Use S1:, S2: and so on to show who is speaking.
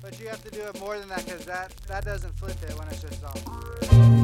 S1: But you have to do it more than that because that doesn't flip it when it's just off.